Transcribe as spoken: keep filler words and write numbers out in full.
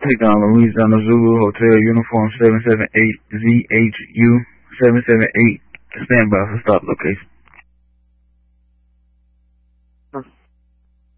Takedown Louisiana Zulu Hotel Uniform seven seven eight Z H U seven seven eight. Stand by for stop location.